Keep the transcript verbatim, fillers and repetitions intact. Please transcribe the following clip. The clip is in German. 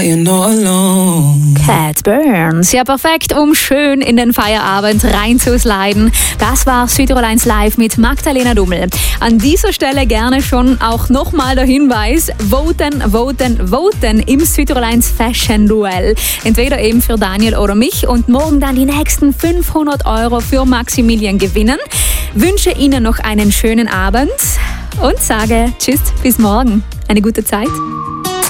You're not alone. Cat Burns. Ja, perfekt, um schön in den Feierabend reinzusliden. Das war Südtirol eins Live mit Magdalena Dummel. An dieser Stelle gerne schon auch nochmal der Hinweis: Voten, voten, voten im Südtirol eins Fashion Duell. Entweder eben für Daniel oder mich und morgen dann die nächsten fünfhundert Euro für Maximilian gewinnen. Wünsche Ihnen noch einen schönen Abend und sage Tschüss, bis morgen. Eine gute Zeit.